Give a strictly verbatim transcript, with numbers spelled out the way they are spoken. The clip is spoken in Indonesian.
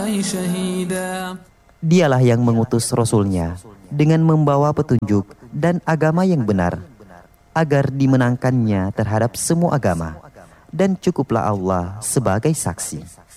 Dialah yang mengutus Rasul-Nya dengan membawa petunjuk dan agama yang benar, agar dimenangkannya terhadap semua agama, dan cukuplah Allah sebagai saksi.